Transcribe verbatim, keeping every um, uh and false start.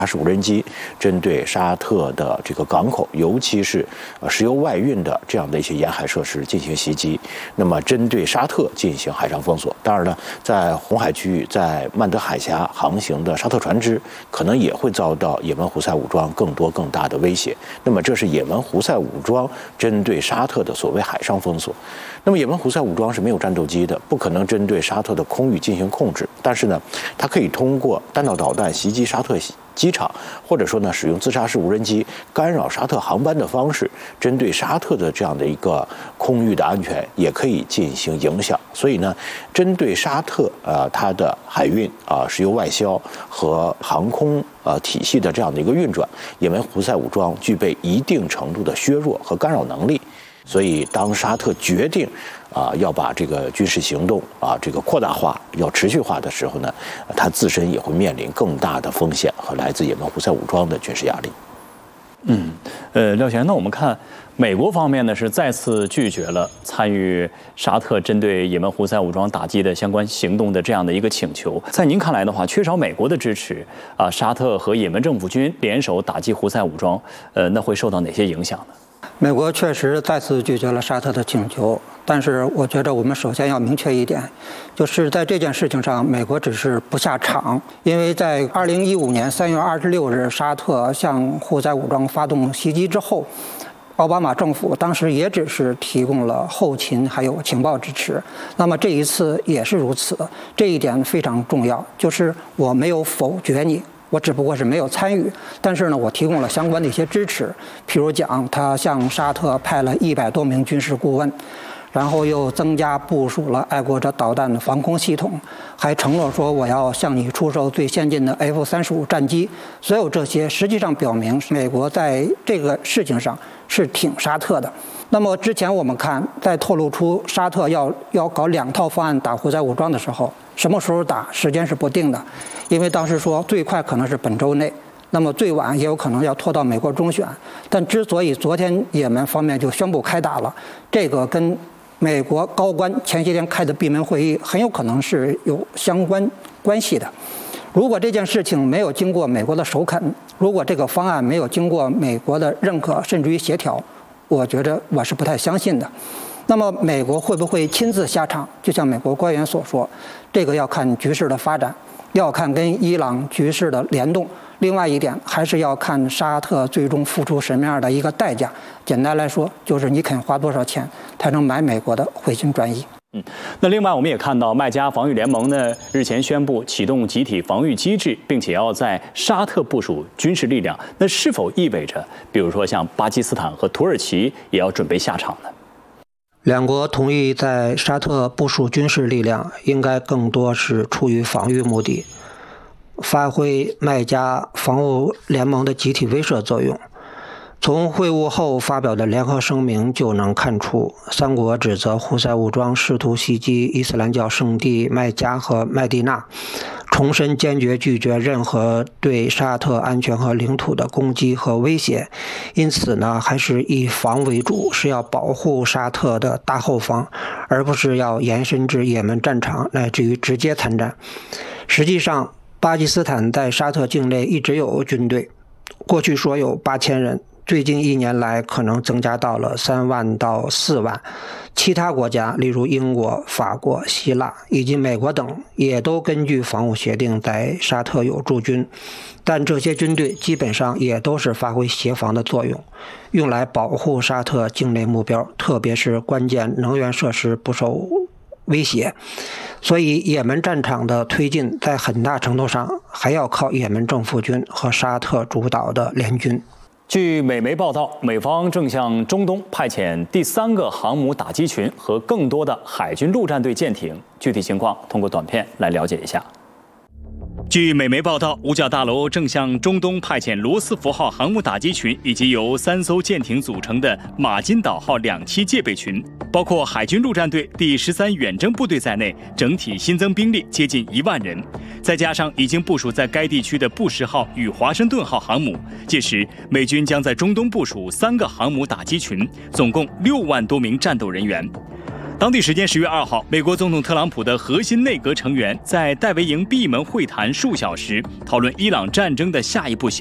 是无人机针对沙特的这个港口，尤其是呃石油外运的这样的一些沿海设施进行袭击，那么针对沙特进行海上封锁。当然了，在红海区域，在曼德海峡航行的沙特船只可能也会遭到也门胡塞武装更多更大的威胁。那么这是也门胡塞武装针对沙特的所谓海上封锁。那么也门胡塞武装是没有战斗机的，不可能针对沙特的空域进行控制，但是呢，它可以通过弹道导弹袭击沙特机场，或者说呢，使用自杀式无人机干扰沙特航班的方式，针对沙特的这样的一个空域的安全也可以进行影响。所以呢，针对沙特呃它的海运啊、呃、石油外销和航空呃体系的这样的一个运转，也门胡塞武装具备一定程度的削弱和干扰能力。所以，当沙特决定啊、呃、要把这个军事行动啊、呃、这个扩大化、要持续化的时候呢，它自身也会面临更大的风险和来自也门胡塞武装的军事压力。 嗯，呃，廖先生，那我们看美国方面呢是再次拒绝了参与沙特针对也门胡塞武装打击的相关行动的这样的一个请求。在您看来的话，缺少美国的支持啊、呃，沙特和也门政府军联手打击胡塞武装，呃，那会受到哪些影响呢？ 美国确实再次拒绝了沙特的请求，但是我觉得我们首先要明确一点，就是在这件事情上，美国只是不下场。因为在二零一五年三月二十六日，沙特向胡塞武装发动袭击之后，奥巴马政府当时也只是提供了后勤还有情报支持。那么这一次也是如此，这一点非常重要，就是我没有否决你。我只不过是没有参与，但是呢，我提供了相关的一些支持，譬如讲，他向沙特派了一百多名军事顾问，然后又增加部署了爱国者导弹的防空系统，还承诺说我要向你出售最先进的 F 三十五战机。所有这些实际上表明，美国在这个事情上是挺沙特的。那么之前我们看，在透露出沙特要要搞两套方案打胡塞武装的时候，什么时候打，时间是不定的，因为当时说最快可能是本周内，那么最晚也有可能要拖到美国中选。但之所以昨天也门方面就宣布开打了，这个跟美国高官前些天开的闭门会议很有可能是有相关关系的。如果这件事情没有经过美国的首肯，如果这个方案没有经过美国的认可甚至于协调，我觉得我是不太相信的。那么美国会不会亲自下场？就像美国官员所说，这个要看局势的发展，要看跟伊朗局势的联动。另外一点，还是要看沙特最终付出什么样的一个代价。简单来说，就是你肯花多少钱才能买美国的回心转意。 嗯，那另外我们也看到，麦加防御联盟呢日前宣布启动集体防御机制，并且要在沙特部署军事力量。那是否意味着，比如说像巴基斯坦和土耳其也要准备下场呢？ 两国同意在沙特部署军事力量，应该更多是出于防御目的，发挥麦加防务联盟的集体威慑作用。从会晤后发表的联合声明就能看出，三国指责胡塞武装试图袭击伊斯兰教圣地麦加和麦地那，重申坚决拒绝任何对沙特安全和领土的攻击和威胁。因此呢，还是以防为主，是要保护沙特的大后方，而不是要延伸至也门战场乃至于直接参战。实际上，巴基斯坦在沙特境内一直有军队，过去说有八千人，最近一年来可能增加到了三万到四万。其他国家，例如英国、法国、希腊以及美国等，也都根据防务协定在沙特有驻军，但这些军队基本上也都是发挥协防的作用，用来保护沙特境内目标，特别是关键能源设施不受威胁。所以也门战场的推进在很大程度上还要靠也门政府军和沙特主导的联军。 据美媒报道，美方正向中东派遣第三个航母打击群和更多的海军陆战队舰艇。具体情况通过短片来了解一下。据美媒报道，五角大楼正向中东派遣罗斯福号航母打击群以及由三艘舰艇组成的马金岛号两栖戒备群，包括海军陆战队第十三远征部队在内，整体新增兵力接近一万人。再加上已经部署在该地区的布什号与华盛顿号航母，届时美军将在中东部署三个航母打击群，总共六万多名战斗人员。 当地时间十月二号，美国总统特朗普的核心内阁成员在戴维营闭门会谈数小时，讨论伊朗战争的下一步行